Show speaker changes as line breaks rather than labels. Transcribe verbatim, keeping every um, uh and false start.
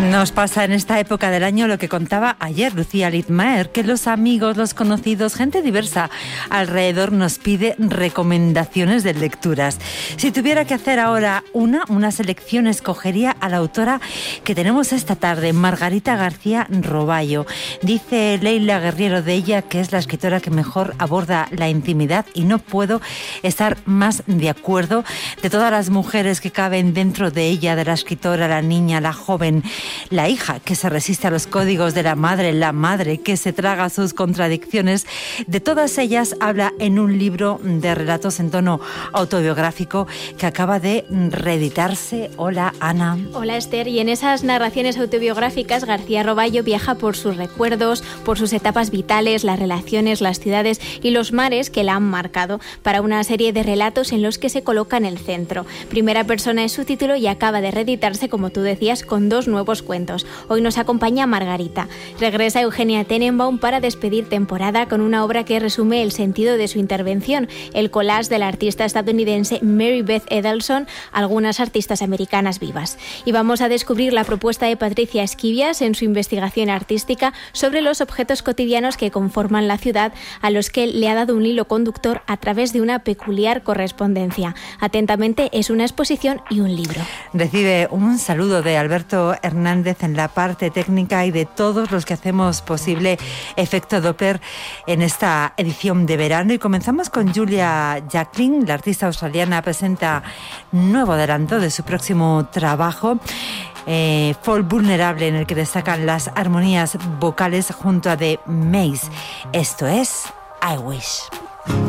Nos pasa en esta época del año lo que contaba ayer Lucía Littmaer, que los amigos, los conocidos, gente diversa alrededor nos pide recomendaciones de lecturas. Si tuviera que hacer ahora una, una selección, escogería a la autora que tenemos esta tarde, Margarita García Robayo. Dice Leila Guerriero de ella que es la escritora que mejor aborda la intimidad y no puedo estar más de acuerdo. De todas las mujeres que caben dentro de ella, de la escritora, la niña, la joven, la hija que se resiste a los códigos de la madre, la madre que se traga sus contradicciones, de todas ellas habla en un libro de relatos en tono autobiográfico que acaba de reeditarse. Hola, Ana.
Hola, Esther. Y en esas narraciones autobiográficas, García Robayo viaja por sus recuerdos, por sus etapas vitales, las relaciones, las ciudades y los mares que la han marcado, para una serie de relatos en los que se coloca en el centro. Primera persona es su título y acaba de reeditarse, como tú decías, con dos nuevos cuentos. Hoy nos acompaña Margarita. Regresa Eugenia Tenenbaum para despedir temporada con una obra que resume el sentido de su intervención, el collage de la artista estadounidense Mary Beth Edelson, algunas artistas americanas vivas. Y vamos a descubrir la propuesta de Patricia Esquivias en su investigación artística sobre los objetos cotidianos que conforman la ciudad, a los que le ha dado un hilo conductor a través de una peculiar correspondencia. Atentamente, es una exposición y un libro.
Recibe un saludo de Alberto Hernández en la parte técnica y de todos los que hacemos posible Efecto Doppler en esta edición de verano. Y comenzamos con Julia Jacklin. La artista australiana presenta nuevo adelanto de su próximo trabajo, eh, Fall Vulnerable, en el que destacan las armonías vocales junto a The Maze. Esto es I Wish.